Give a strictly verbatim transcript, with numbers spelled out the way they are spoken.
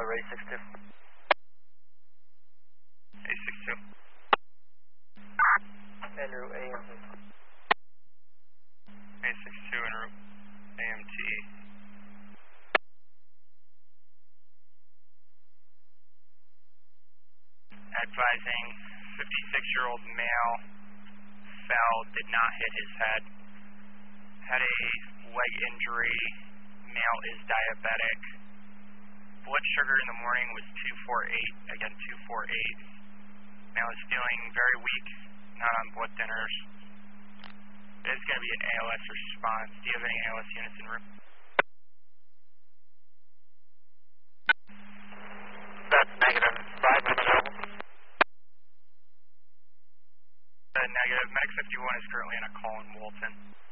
Ray six two. A six two. En route A M T. A six two en route A M T. Advising fifty-six-year-old male fell, did not hit his head. Had a leg injury. Male is diabetic. Blood sugar in the morning was two forty-eight. Again, two forty-eight. Male is feeling very weak, not on blood thinners. It is going to be an A L S response. Do you have any A L S units en route? That's negative. Five minutes over. Uh, negative. Medic fifty-one is currently on a call in Walton.